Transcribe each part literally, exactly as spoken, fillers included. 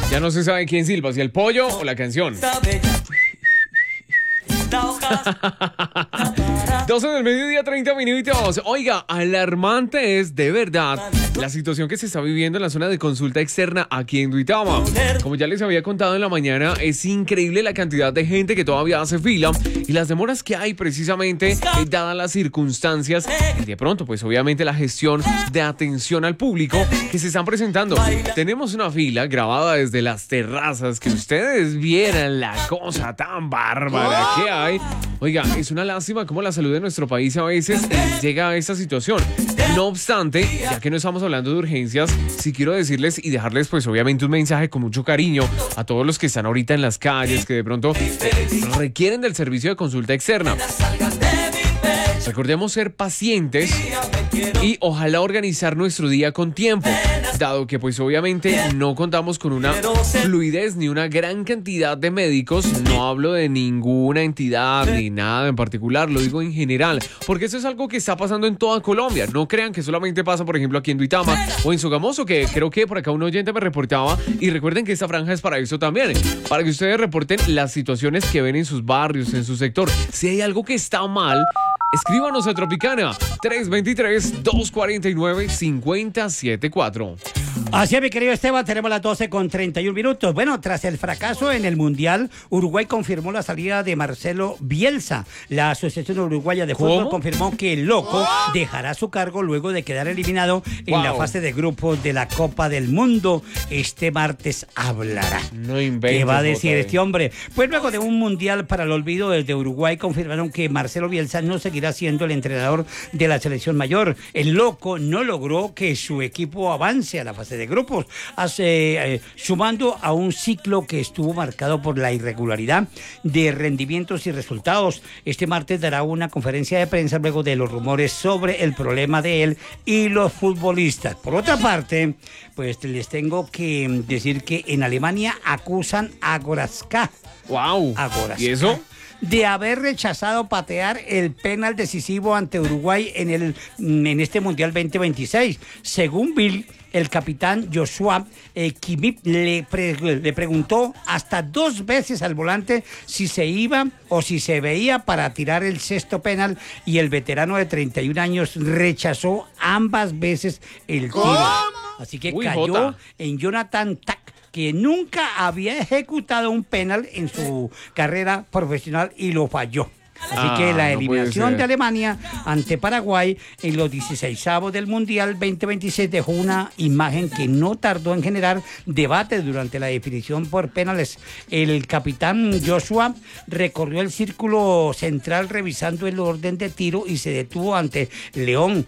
Ya no se sabe quién silba, si el pollo o la canción. doce del mediodía, treinta minutos. Oiga, alarmante es de verdad la situación que se está viviendo en la zona de consulta externa aquí en Duitama. Como ya les había contado en la mañana, es increíble la cantidad de gente que todavía hace fila y las demoras que hay precisamente, eh, dadas las circunstancias y de pronto, pues obviamente la gestión de atención al público que se están presentando. Tenemos una fila grabada desde las terrazas, que ustedes vieran la cosa tan bárbara que hay. Oiga, es una lástima cómo la salud de nuestro país a veces llega a esta situación. No obstante, ya que no estamos hablando de urgencias, sí quiero decirles y dejarles pues obviamente un mensaje con mucho cariño a todos los que están ahorita en las calles, que de pronto eh, requieren del servicio de consulta externa. Recordemos ser pacientes y ojalá organizar nuestro día con tiempo, dado que pues obviamente no contamos con una fluidez ni una gran cantidad de médicos. No hablo de ninguna entidad ni nada en particular, lo digo en general, porque eso es algo que está pasando en toda Colombia. No crean que solamente pasa, por ejemplo, aquí en Duitama o en Sogamoso, que creo que por acá un oyente me reportaba, y recuerden que esta franja es para eso también, para que ustedes reporten las situaciones que ven en sus barrios, en su sector. Si hay algo que está mal, escríbanos a Tropicana tres dos tres, dos cuatro nueve, cinco cero siete cuatro. Así es, mi querido Esteban, tenemos las doce con treinta y un minutos. Bueno, tras el fracaso en el Mundial, Uruguay confirmó la salida de Marcelo Bielsa. La Asociación Uruguaya de Fútbol ¿Cómo? confirmó que el Loco dejará su cargo luego de quedar eliminado en Wow. la fase de grupos de la Copa del Mundo. Este martes hablará. No inventes. ¿Qué va a decir Jota, este hombre? Pues luego de un Mundial para el olvido, desde Uruguay confirmaron que Marcelo Bielsa no seguirá siendo el entrenador de la selección mayor. El Loco no logró que su equipo avance a la fase de grupos, hace, eh, sumando a un ciclo que estuvo marcado por la irregularidad de rendimientos y resultados. Este martes dará una conferencia de prensa luego de los rumores sobre el problema de él y los futbolistas. Por otra parte, pues les tengo que decir que en Alemania acusan a Goretzka. Wow. A Goretzka, ¿Y eso? de haber rechazado patear el penal decisivo ante Uruguay en, el, en este Mundial veinte veintiséis. Según Bill, el capitán Joshua eh, Kimmich le, pre, le preguntó hasta dos veces al volante si se iba o si se veía para tirar el sexto penal, y el veterano de treinta y un años rechazó ambas veces el tiro. ¿Cómo? Así que Uy, cayó Jota. en Jonathan Tack, que nunca había ejecutado un penal en su carrera profesional y lo falló. Así Ah, que la no eliminación puede ser. de Alemania ante Paraguay en los dieciseisavos del Mundial veinte veintiséis dejó una imagen que no tardó en generar debate durante la definición por penales. El capitán Joshua recorrió el círculo central revisando el orden de tiro y se detuvo ante León.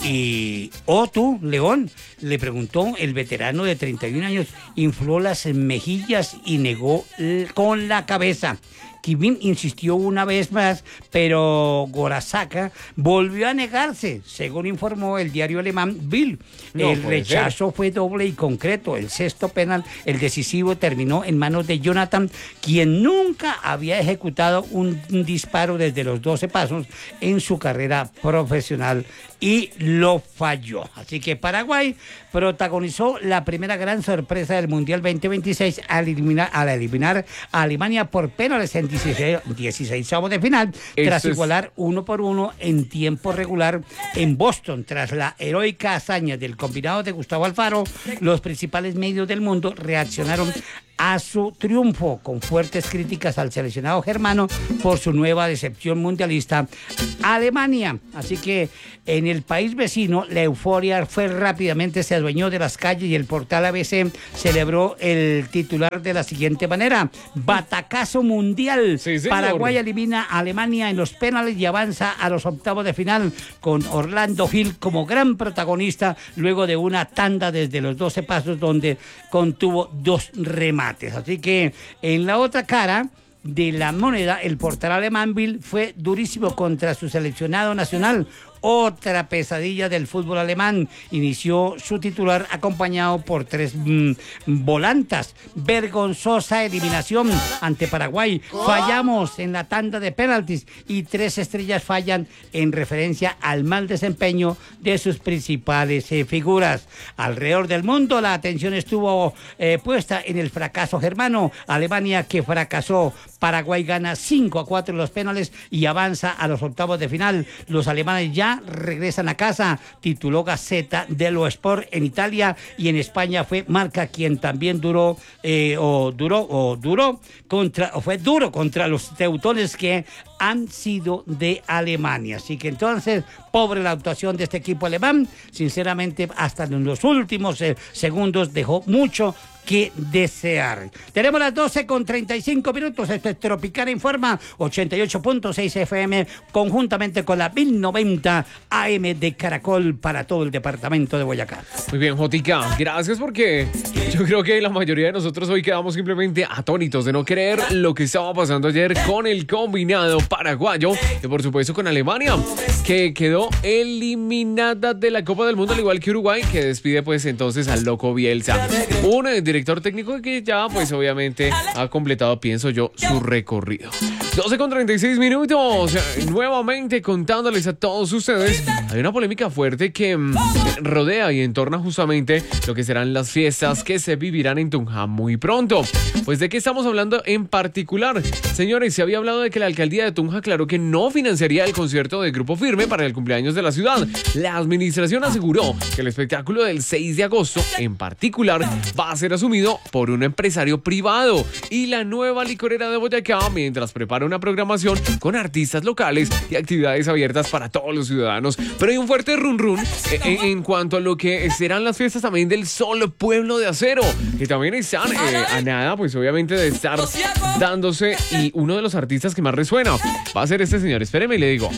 Y, ¿oh tú, León?, le preguntó el veterano de treinta y un años, infló las mejillas y negó con la cabeza. Kimmich insistió una vez más, pero Goretzka volvió a negarse, según informó el diario alemán Bild. No el puede rechazo ser. fue doble y concreto. El sexto penal, el decisivo, terminó en manos de Jonathan, quien nunca había ejecutado un, un disparo desde los doce pasos en su carrera profesional y lo falló. Así que Paraguay protagonizó la primera gran sorpresa del Mundial veinte veintiséis al eliminar, al eliminar a Alemania por penales en dieciseisavos de final, Esto tras es- igualar uno por uno en tiempo regular en Boston. Tras la heroica hazaña del combinado de Gustavo Alfaro, los principales medios del mundo reaccionaron a su triunfo con fuertes críticas al seleccionado germano por su nueva decepción mundialista, Alemania. Así que en el país vecino la euforia fue rápidamente, se adueñó de las calles, y el portal A B C celebró el titular de la siguiente manera: batacazo mundial. Sí, señor. Paraguay elimina a Alemania en los penales y avanza a los octavos de final, con Orlando Gil como gran protagonista luego de una tanda desde los doce pasos donde contuvo dos remates. Así que en la otra cara de la moneda, el portal alemán Bild fue durísimo contra su seleccionado nacional. otra pesadilla del fútbol alemán. Inició su titular acompañado por tres mmm, volantas. Vergonzosa eliminación ante Paraguay. Fallamos en la tanda de penaltis y tres estrellas fallan en referencia al mal desempeño de sus principales eh, figuras. Alrededor del mundo la atención estuvo eh, puesta en el fracaso germano. Alemania, que fracasó. Paraguay gana cinco a cuatro en los penales y avanza a los octavos de final. Los alemanes ya regresan a casa. Tituló Gaceta dello Sport en Italia, y en España fue Marca quien también duró eh, o duró o duró contra o fue duro contra los teutones, que han sido de Alemania. Así que entonces, pobre la actuación de este equipo alemán. Sinceramente, hasta en los últimos eh, segundos dejó mucho que desear. Tenemos las doce con treinta y cinco minutos. Esto es Tropicana Informa, ochenta y ocho punto seis F M, conjuntamente con la mil noventa A M de Caracol para todo el departamento de Boyacá. Muy bien, Jotica, gracias, porque yo creo que la mayoría de nosotros hoy quedamos simplemente atónitos de no creer lo que estaba pasando ayer con el combinado paraguayo y por supuesto con Alemania, que quedó eliminada de la Copa del Mundo, al igual que Uruguay, que despide pues entonces al loco Bielsa. Un director técnico que ya pues obviamente ha completado, pienso yo, su recorrido. doce con treinta y seis minutos, nuevamente contándoles a todos ustedes, hay una polémica fuerte que mmm, rodea y entorna justamente lo que serán las fiestas que se vivirán en Tunja muy pronto. Pues ¿de qué estamos hablando en particular? Señores, se había hablado de que la alcaldía de Tunja aclaró que no financiaría el concierto de Grupo Firme para el cumpleaños de la ciudad. La administración aseguró que el espectáculo del seis de agosto en particular va a ser asumido por un empresario privado, y la nueva licorera de Boyacá mientras prepara una programación con artistas locales y actividades abiertas para todos los ciudadanos. Pero hay un fuerte run run en, en cuanto a lo que serán las fiestas también del Sol Pueblo de Acero, que también están eh, a nada pues obviamente de estar dándose, y uno de los artistas que más resuena va a ser este señor. Espéreme y le digo.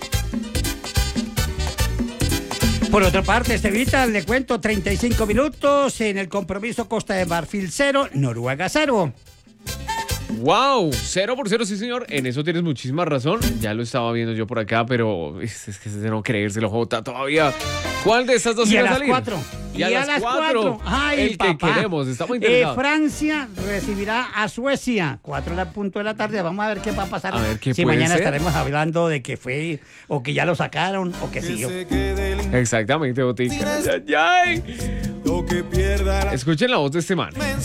Por otra parte, Estevita, le cuento, treinta y cinco minutos en el compromiso Costa de Marfil cero, Noruega cero. ¡Wow! Cero por cero, sí señor. En eso tienes muchísima razón. Ya lo estaba viendo yo por acá, pero es, es que es de no creérselo, Jota, todavía. ¿Cuál de estas dos y iba a a las salir? cuatro. Y a, y a las, las cuatro. cuatro. Ay, el papá. que queremos, estamos interesados. Eh, Francia recibirá a Suecia, cuatro a punto de la tarde. Vamos a ver qué va a pasar. A ver qué si puede mañana ser. Estaremos hablando de que fue, o que ya lo sacaron, o que siguió. Exactamente, Botica. Ay, ay. Escuchen la voz de este man.